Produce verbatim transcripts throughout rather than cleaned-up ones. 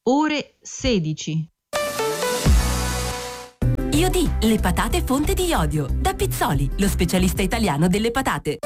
ore sedici. Iodì, le patate fonte di iodio. Da Pizzoli, lo specialista italiano delle patate.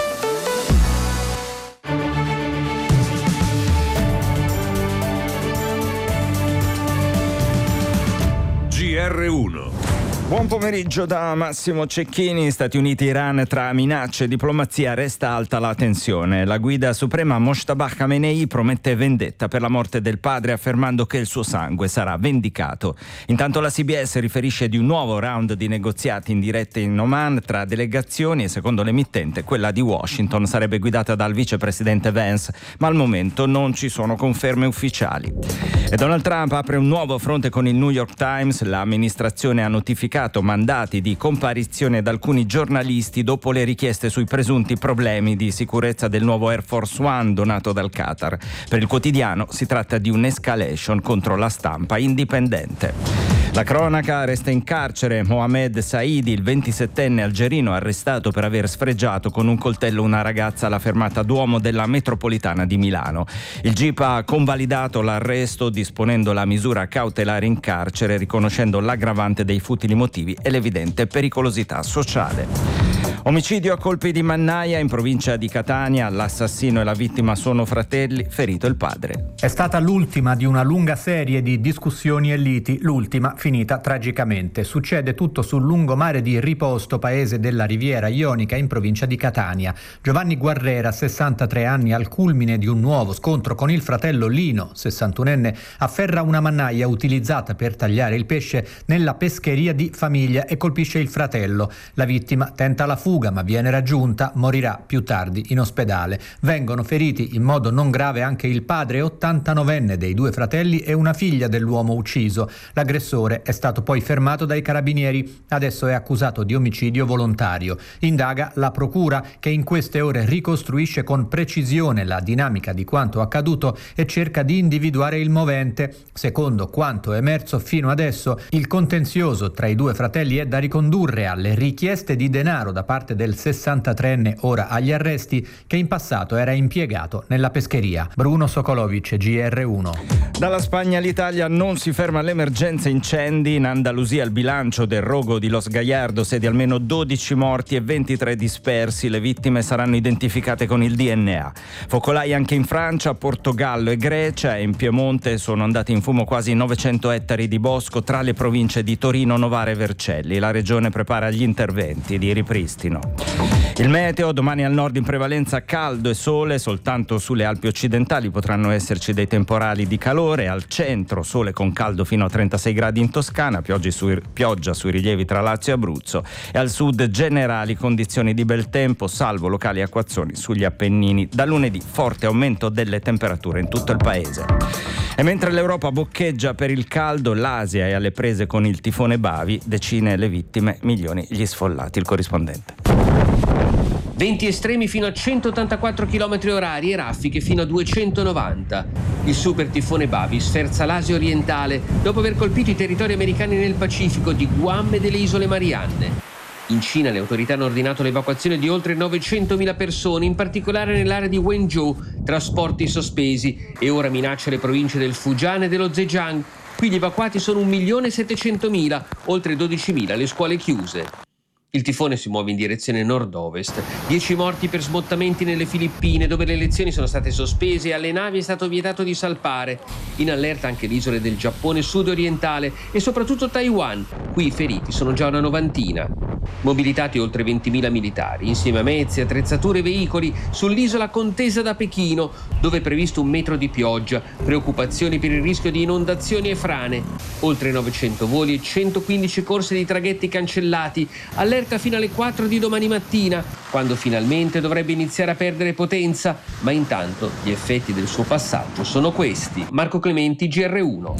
G R uno. Buon pomeriggio da Massimo Cecchini. Stati Uniti-Iran, tra minacce e diplomazia resta alta la tensione. La guida suprema Mojtaba Khamenei promette vendetta per la morte del padre, affermando che il suo sangue sarà vendicato. Intanto la C B S riferisce di un nuovo round di negoziati in diretta in Oman tra delegazioni e, secondo l'emittente, quella di Washington sarebbe guidata dal vicepresidente Vance, ma al momento non ci sono conferme ufficiali. E Donald Trump apre un nuovo fronte con il New York Times. L'amministrazione ha notificato mandati di comparizione ad alcuni giornalisti dopo le richieste sui presunti problemi di sicurezza del nuovo Air Force One donato dal Qatar. Per il quotidiano si tratta di un'escalation contro la stampa indipendente. La cronaca: resta in carcere Mohamed Saidi, il ventisettenne algerino arrestato per aver sfregiato con un coltello una ragazza alla fermata Duomo della metropolitana di Milano. Il G I P ha convalidato l'arresto disponendo la misura cautelare in carcere, riconoscendo l'aggravante dei futili motivi e l'evidente pericolosità sociale. Omicidio a colpi di mannaia in provincia di Catania. L'assassino e la vittima sono fratelli, ferito il padre. È stata l'ultima di una lunga serie di discussioni e liti, l'ultima finita tragicamente. Succede tutto sul lungomare di Riposto, paese della Riviera Ionica in provincia di Catania. Giovanni Guarrera, sessantatré anni, al culmine di un nuovo scontro con il fratello Lino, sessantunenne, afferra una mannaia utilizzata per tagliare il pesce nella pescheria di famiglia e colpisce il fratello. La vittima tenta la fuga ma viene raggiunta, morirà più tardi in ospedale. Vengono feriti in modo non grave anche il padre ottantanovenne dei due fratelli e una figlia dell'uomo ucciso. L'aggressore è stato poi fermato dai carabinieri, adesso è accusato di omicidio volontario. Indaga la procura, che in queste ore ricostruisce con precisione la dinamica di quanto accaduto e cerca di individuare il movente. Secondo quanto emerso fino adesso, il contenzioso tra i due fratelli è da ricondurre alle richieste di denaro da parte del sessantatreenne ora agli arresti, che in passato era impiegato nella pescheria. Bruno Sokolovic, G R uno. Dalla Spagna all'Italia non si ferma l'emergenza incendi. In Andalusia il bilancio del rogo di Los Gallardos è di almeno dodici morti e ventitré dispersi. Le vittime saranno identificate con il D N A. Focolai anche in Francia, Portogallo e Grecia, e in Piemonte sono andati in fumo quasi novecento ettari di bosco tra le province di Torino, Novara e Vercelli. La regione prepara gli interventi di ripristino. Il meteo: domani al nord in prevalenza caldo e sole, soltanto sulle Alpi occidentali potranno esserci dei temporali di calore, al centro sole con caldo fino a trentasei gradi in Toscana, pioggia sui, pioggia sui rilievi tra Lazio e Abruzzo, e al sud generali condizioni di bel tempo, salvo locali acquazzoni sugli Appennini. Da lunedì forte aumento delle temperature in tutto il paese. E mentre l'Europa boccheggia per il caldo, l'Asia è alle prese con il tifone Bavi, decine le vittime, milioni gli sfollati. Il corrispondente. Venti estremi fino a centottantaquattro chilometri orari e raffiche fino a duecentonovanta. Il super tifone Bavi sferza l'Asia orientale dopo aver colpito i territori americani nel Pacifico di Guam e delle isole Marianne. In Cina le autorità hanno ordinato l'evacuazione di oltre novecentomila persone, in particolare nell'area di Wenzhou, trasporti sospesi, e ora minaccia le province del Fujian e dello Zhejiang. Qui gli evacuati sono un milione settecentomila, oltre dodicimila le scuole chiuse. Il tifone si muove in direzione nord-ovest. Dieci morti per smottamenti nelle Filippine, dove le lezioni sono state sospese e alle navi è stato vietato di salpare. In allerta anche le isole del Giappone sud-orientale e soprattutto Taiwan. Qui i feriti sono già una novantina. Mobilitati oltre ventimila militari, insieme a mezzi, attrezzature e veicoli, sull'isola contesa da Pechino, dove è previsto un metro di pioggia, preoccupazioni per il rischio di inondazioni e frane. Oltre novecento voli e centoquindici corse di traghetti cancellati. Allerta fino alle quattro di domani mattina, quando finalmente dovrebbe iniziare a perdere potenza, ma intanto gli effetti del suo passaggio sono questi. Marco Clementi, G R uno.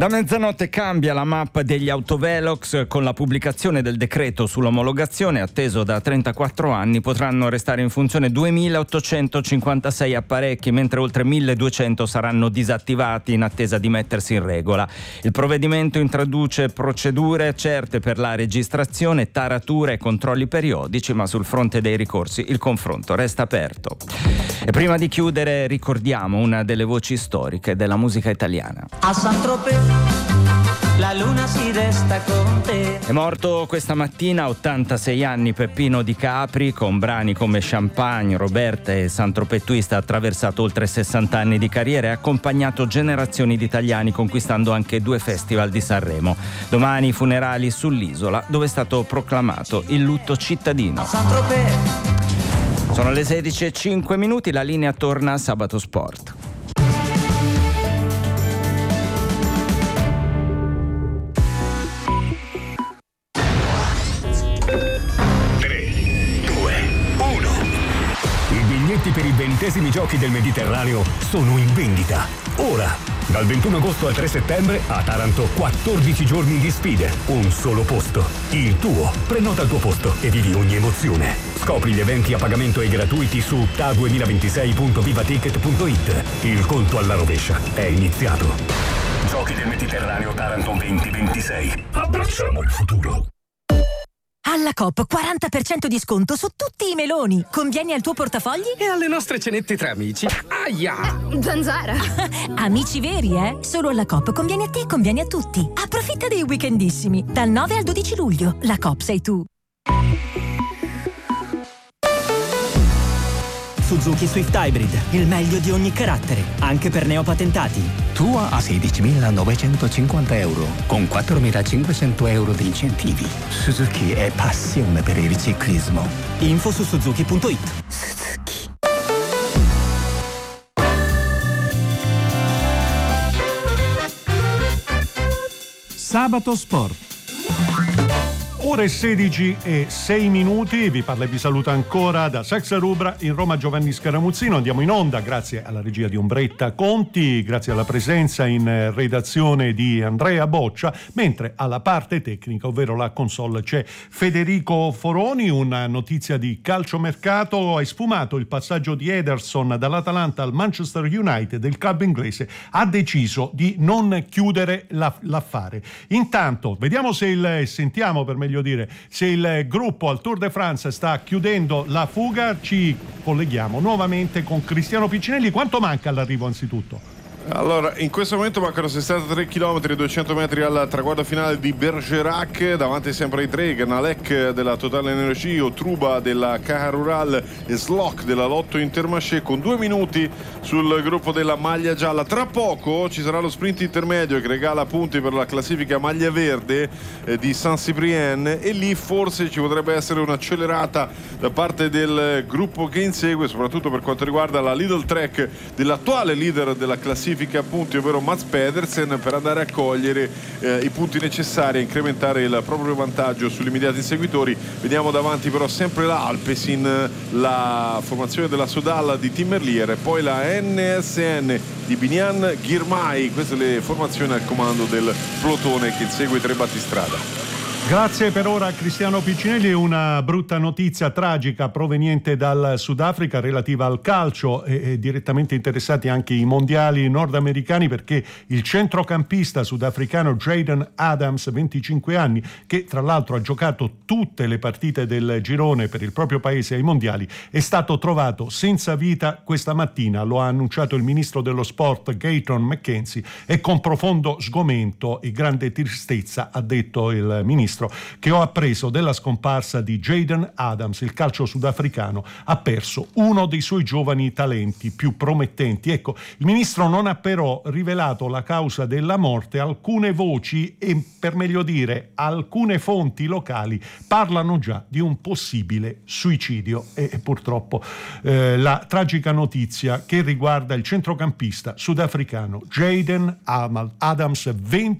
Da mezzanotte cambia la mappa degli autovelox con la pubblicazione del decreto sull'omologazione. Atteso da trentaquattro anni, potranno restare in funzione duemilaottocentocinquantasei apparecchi, mentre oltre milleduecento saranno disattivati in attesa di mettersi in regola. Il provvedimento introduce procedure certe per la registrazione, tarature e controlli periodici, ma sul fronte dei ricorsi il confronto resta aperto. E prima di chiudere ricordiamo una delle voci storiche della musica italiana. A Saint-Tropez la luna si desta con te. È morto questa mattina a ottantasei anni Peppino Di Capri. Con brani come Champagne, Roberta e Saint-Tropez Twist ha attraversato oltre sessanta anni di carriera e ha accompagnato generazioni di italiani, conquistando anche due festival di Sanremo. Domani i funerali sull'isola, dove è stato proclamato il lutto cittadino. Sono le sedici e cinque minuti, la linea torna a Sabato Sport. Per i ventesimi giochi del Mediterraneo sono in vendita. Ora, dal ventuno agosto al tre settembre, a Taranto quattordici giorni di sfide, un solo posto, il tuo. Prenota il tuo posto e vivi ogni emozione. Scopri gli eventi a pagamento e gratuiti su T A duemilaventisei punto vivaticket punto it. Il conto alla rovescia è iniziato. Giochi del Mediterraneo Taranto duemilaventisei. Abbracciamo il futuro. Alla Coop quaranta per cento di sconto su tutti i meloni. Convieni al tuo portafogli? E alle nostre cenette tra amici. Aia! Zanzara! Amici veri, eh? Solo alla Coop conviene a te e conviene a tutti. Approfitta dei weekendissimi. Dal nove al dodici luglio. La Coop sei tu. Suzuki Swift Hybrid, il meglio di ogni carattere, anche per neopatentati. Tua a sedicimilanovecentocinquanta euro, con quattromilacinquecento euro di incentivi. Suzuki è passione per il riciclismo. Info su suzuki punto it. Suzuki. Sabato Sport. Ore sedici e sei minuti, vi parla e vi saluta ancora da Saxa Rubra in Roma Giovanni Scaramuzzino. Andiamo in onda grazie alla regia di Ombretta Conti, grazie alla presenza in redazione di Andrea Boccia, mentre alla parte tecnica, ovvero la console, c'è Federico Foroni. Una notizia di calciomercato: è sfumato il passaggio di Ederson dall'Atalanta al Manchester United. Il club inglese ha deciso di non chiudere la, l'affare. Intanto vediamo se il sentiamo per meglio dire se il gruppo al Tour de France sta chiudendo la fuga. Ci colleghiamo nuovamente con Cristiano Piccinelli. Quanto manca all'arrivo anzitutto? Allora, in questo momento mancano sessantatré chilometri e duecento metri al traguardo finale di Bergerac. Davanti sempre ai tre: Ganalec della Total Energie, Truba della Caja Rural e Slock della Lotto Intermarché, con due minuti sul gruppo della maglia gialla. Tra poco ci sarà lo sprint intermedio che regala punti per la classifica maglia verde eh, di Saint-Cyprien, e lì forse ci potrebbe essere un'accelerata da parte del gruppo che insegue, soprattutto per quanto riguarda la Lidl Trek dell'attuale leader della classifica punti, ovvero Mats Pedersen, per andare a cogliere eh, i punti necessari a incrementare il proprio vantaggio sugli immediati inseguitori. Vediamo davanti però sempre la Alpecin, la formazione della Sodal di Tim Merlier, e poi la N S N di Biniam Girmay. Queste le formazioni al comando del pelotone che insegue i tre battistrada. Grazie per ora a Cristiano Piccinelli. Una brutta notizia tragica proveniente dal Sudafrica relativa al calcio, e, e direttamente interessati anche i mondiali nordamericani, perché il centrocampista sudafricano Jaden Adams, venticinque anni, che tra l'altro ha giocato tutte le partite del girone per il proprio paese ai mondiali, è stato trovato senza vita questa mattina. Lo ha annunciato il ministro dello sport Gayton McKenzie, e con profondo sgomento e grande tristezza ha detto il ministro che ho appreso della scomparsa di Jaden Adams. Il calcio sudafricano ha perso uno dei suoi giovani talenti più promettenti. Ecco, il ministro non ha però rivelato la causa della morte. Alcune voci, e per meglio dire alcune fonti locali, parlano già di un possibile suicidio. E, e purtroppo eh, la tragica notizia che riguarda il centrocampista sudafricano Jaden Adams, venti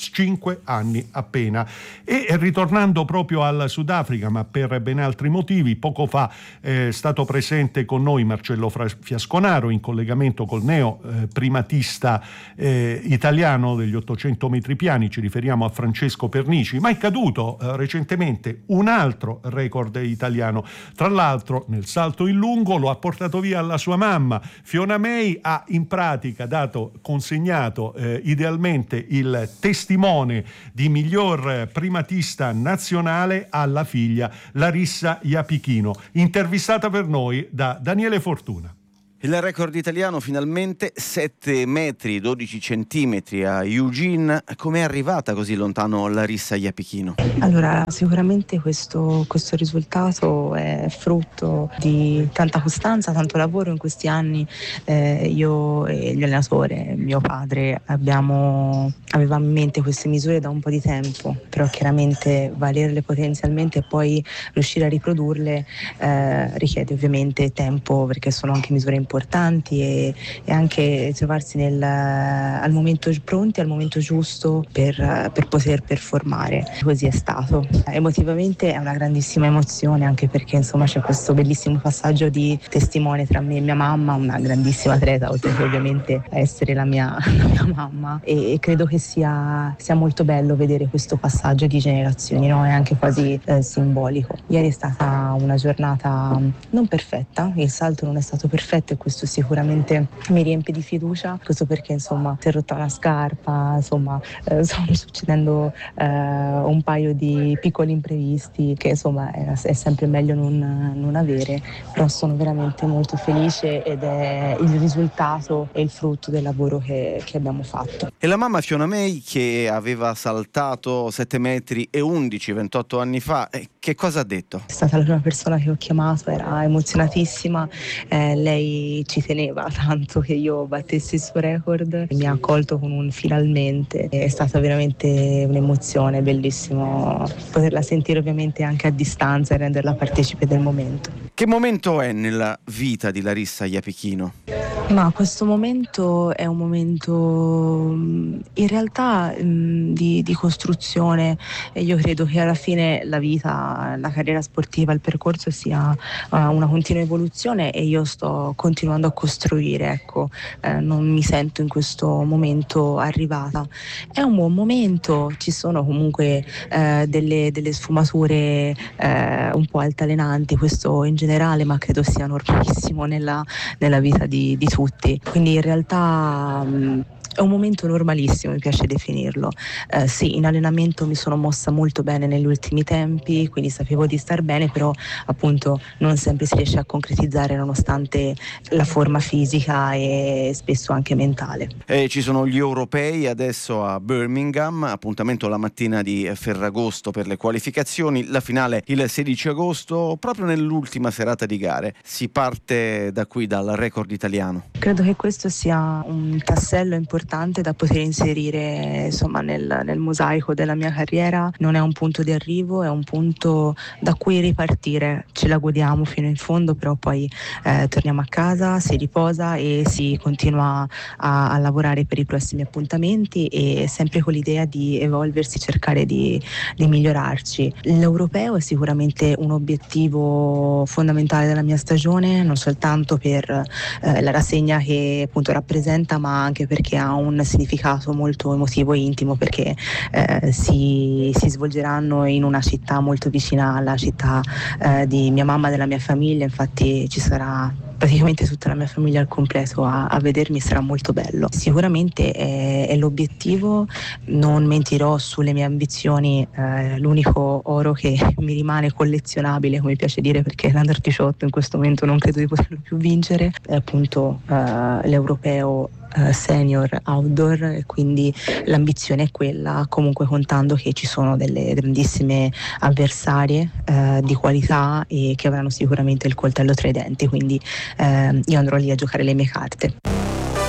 cinque anni appena. E ritornando proprio al Sudafrica, ma per ben altri motivi, poco fa è stato presente con noi Marcello Fiasconaro in collegamento col neo eh, primatista eh, italiano degli ottocento metri piani, ci riferiamo a Francesco Pernici, ma è caduto eh, recentemente un altro record italiano. Tra l'altro nel salto in lungo lo ha portato via alla sua mamma. Fiona May ha in pratica dato, consegnato eh, idealmente il testimone di miglior primatista nazionale alla figlia Larissa Iapichino, intervistata per noi da Daniele Fortuna. Il record italiano finalmente, sette metri dodici centimetri a Eugene. Come è arrivata così lontano Larissa Iapichino? Allora, sicuramente questo, questo risultato è frutto di tanta costanza, tanto lavoro in questi anni. Eh, io e il allenatore, mio padre, abbiamo, avevamo in mente queste misure da un po' di tempo, però chiaramente valerle potenzialmente e poi riuscire a riprodurle eh, richiede ovviamente tempo, perché sono anche misure importanti. importanti e, e anche trovarsi nel, al momento pronti al momento giusto per, per poter performare. Così è stato. Emotivamente è una grandissima emozione, anche perché insomma c'è questo bellissimo passaggio di testimone tra me e mia mamma, una grandissima atleta, oltre che ovviamente essere la mia, la mia mamma, e, e credo che sia, sia molto bello vedere questo passaggio di generazioni, no? È anche quasi eh, simbolico. Ieri è stata una giornata non perfetta, il salto non è stato perfetto e questo sicuramente mi riempie di fiducia, questo perché insomma si è rotta una scarpa, insomma eh, stanno succedendo eh, un paio di piccoli imprevisti che insomma è, è sempre meglio non, non avere, però sono veramente molto felice ed è il risultato e il frutto del lavoro che, che abbiamo fatto. E la mamma Fiona May, che aveva saltato sette metri e undici ventotto anni fa, eh, che cosa ha detto? È stata la prima persona che ho chiamato, era emozionatissima, eh, lei ci teneva tanto che io battessi il suo record, mi ha accolto con un finalmente, è stata veramente un'emozione, bellissimo poterla sentire ovviamente anche a distanza e renderla partecipe del momento. Che momento è nella vita di Larissa Iapichino? Ma questo momento è un momento in realtà mh, di, di costruzione, e io credo che alla fine la vita, la carriera sportiva, il percorso sia uh, una continua evoluzione e io sto continuando a costruire, ecco, eh, non mi sento in questo momento arrivata. È un buon momento, ci sono comunque eh, delle, delle sfumature eh, un po' altalenanti, questo in generale, ma credo sia normalissimo nella, nella vita di, di tutti, quindi in realtà mh, è un momento normalissimo, mi piace definirlo. Eh, sì, in allenamento mi sono mossa molto bene negli ultimi tempi, quindi sapevo di star bene, però appunto non sempre si riesce a concretizzare nonostante la forma fisica e spesso anche mentale. Eh, ci sono gli europei adesso a Birmingham, appuntamento la mattina di Ferragosto per le qualificazioni, la finale il sedici agosto, proprio nell'ultima serata di gare. Si parte da qui, dal record italiano. Credo che questo sia un tassello importante da poter inserire insomma nel, nel mosaico della mia carriera. Non è un punto di arrivo, è un punto da cui ripartire, ce la godiamo fino in fondo, però poi eh, torniamo a casa, si riposa e si continua a, a lavorare per i prossimi appuntamenti e sempre con l'idea di evolversi, cercare di, di migliorarci. L'europeo è sicuramente un obiettivo fondamentale della mia stagione, non soltanto per eh, la rassegna che appunto rappresenta, ma anche perché ha un significato molto emotivo e intimo, perché eh, si, si svolgeranno in una città molto vicina alla città eh, di mia mamma e della mia famiglia, infatti ci sarà praticamente tutta la mia famiglia al completo a, a vedermi, sarà molto bello. Sicuramente è, è l'obiettivo, non mentirò sulle mie ambizioni, eh, l'unico oro che mi rimane collezionabile, come mi piace dire, perché l'Under diciotto in questo momento non credo di poterlo più vincere, è appunto eh, l'europeo Uh, senior outdoor, e quindi l'ambizione è quella, comunque contando che ci sono delle grandissime avversarie uh, di qualità e che avranno sicuramente il coltello tra i denti, quindi uh, io andrò lì a giocare le mie carte.